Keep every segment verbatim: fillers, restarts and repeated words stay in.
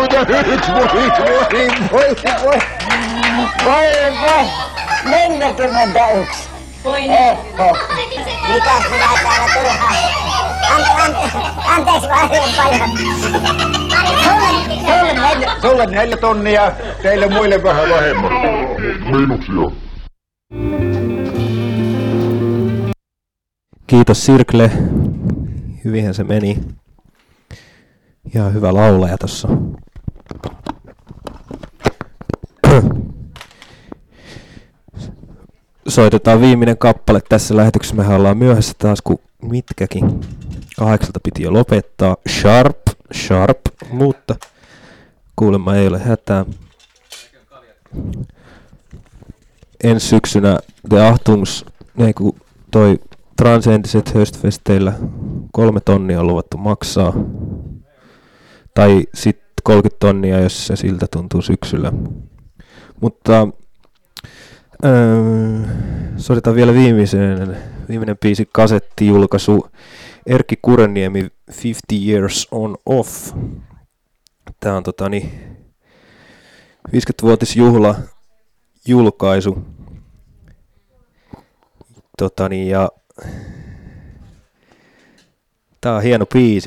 kolmekymmentäyksi, voi, voi, voi, voi, voi, voi, neljäkymmentäyksi. Eppo. Mitäs minä täällä turhaan? Ante, ante, anteeksi paljon paljon. Sulle, sulle, neljä, sulle neljä tonnia, teille muille vähän vähemmän. Miinuksia. Kiitos Sirkle. Hyvinhän se meni. Ihan hyvä laulaja tossa. Soitetaan viimeinen kappale tässä lähetyksessä. Mehän ollaan myöhässä taas kuin mitkäkin. Kahdeksalta piti jo lopettaa. Sharp, sharp, mutta kuulemma ei ole hätää. Ensi syksynä The Achtungs, ei kun toi Transcendiset Höstfesteillä kolme tonnia on luvattu maksaa. Tai sitten kolmekymmentä tonnia, jos se siltä tuntuu syksyllä. Mutta öö, soitetaan vielä viimeisen, viimeinen biisi kasettijulkaisu. Erkki Kureniemi, fifty years on off. Tää on totani viisikymmenvuotisjuhla julkaisu. Totani ja tää on hieno biisi.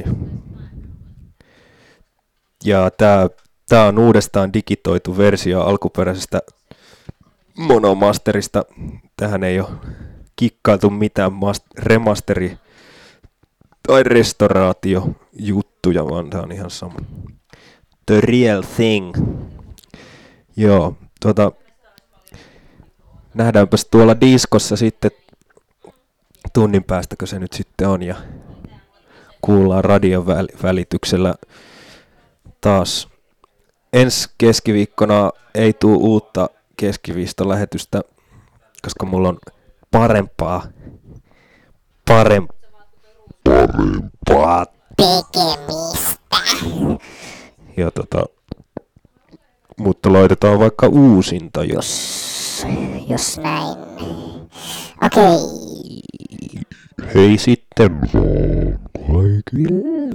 Ja tää, tää on uudestaan digitoitu versio alkuperäisestä monomasterista. Tähän ei ole kikkailtu mitään remasteri- tai restauraatiojuttuja, vaan tää on ihan sama. The real thing. Joo, tuota, nähdäänpäs tuolla diskossa sitten tunnin päästäkö se nyt sitten on ja kuullaan radion välityksellä taas. Ensi keskiviikkona ei tule uutta keskiviiston lähetystä, koska mulla on parempaa, parempaa, parempaa tekemistä. Ja tota, mutta laitetaan vaikka uusinta, jos, jos näin. Okei. Hei sitten vaan kaikille.